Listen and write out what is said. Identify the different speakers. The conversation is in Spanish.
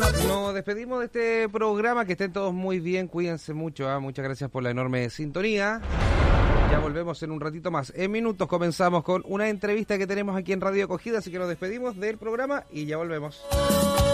Speaker 1: Nos despedimos de este programa, que estén todos muy bien, cuídense mucho, muchas gracias por la enorme sintonía. Ya volvemos en un ratito más. En minutos comenzamos con una entrevista que tenemos aquí en Radio Acogida, así que nos despedimos del programa y ya volvemos.